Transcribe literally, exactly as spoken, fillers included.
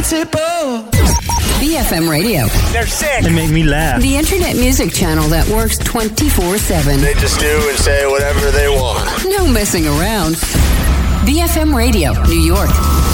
invincible. B F M Radio. They're sick. They make me laugh. The internet music channel that works twenty-four seven. They just do and say whatever they want. No messing around. B F M Radio, New York.